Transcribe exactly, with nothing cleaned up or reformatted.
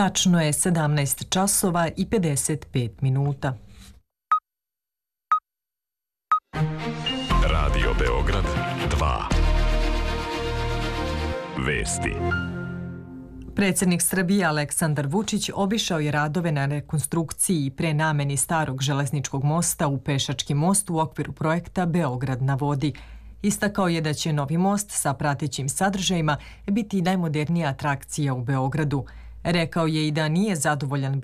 Tačno je sedamnaest časova i pedeset pet minuta. Radio Beograd dva. Vesti. Predsjednik Srbije Aleksandar Vučić obišao je radove na rekonstrukciji i prenameni starog železničkog mosta u pešački most u okviru projekta Beograd na vodi. Istakao je da će novi most sa pratećim sadržajima biti najmodernija atrakcija u Beogradu. Rekao je i da nije zadovoljan